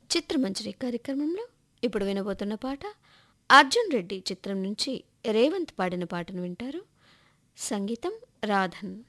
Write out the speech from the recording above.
చిత్రమంజరి కార్యక్రమంలో ఇప్పుడు వినబోతున్న పాట అర్జున్ రెడ్డి చిత్రం నుంచి రేవంత్ పాడిన పాటను వింటారు. సంగీతం రాధన్.